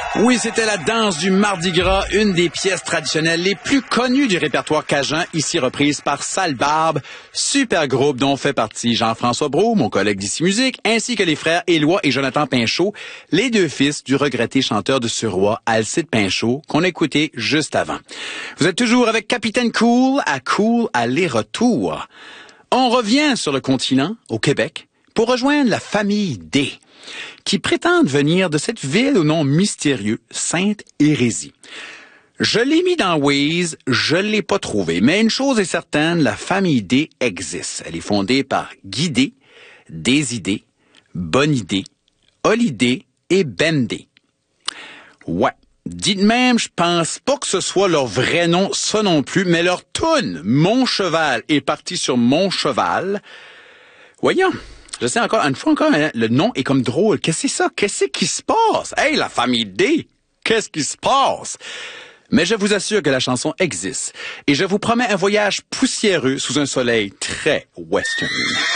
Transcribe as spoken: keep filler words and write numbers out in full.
Oui, c'était la danse du Mardi Gras, une des pièces traditionnelles les plus connues du répertoire cajun, ici reprise par Sale Barbe, super groupe dont fait partie Jean-François Brault, mon collègue d'ici Musique, ainsi que les frères Éloi et Jonathan Pinchot, les deux fils du regretté chanteur de Suroît, Alcide Pinchot, qu'on a écouté juste avant. Vous êtes toujours avec Capitaine Cool à Cool aller-retour. On revient sur le continent, au Québec, pour rejoindre la famille D, qui prétendent venir de cette ville au nom mystérieux, Sainte-Hérésie. Je l'ai mis dans Waze, je l'ai pas trouvé, mais une chose est certaine, la famille D existe. Elle est fondée par Guy D, Désidé, Bonidé, Holidé et Ben D. Ouais. Dites même, je pense pas que ce soit leur vrai nom, ça non plus, mais leur toune, Mon cheval, est parti sur Mon cheval. Voyons. Je sais encore, une fois encore, hein, le nom est comme drôle. Qu'est-ce que c'est ça? Qu'est-ce qui se passe? Hey, la famille D! Qu'est-ce qui se passe? Mais je vous assure que la chanson existe. Et je vous promets un voyage poussiéreux sous un soleil très western.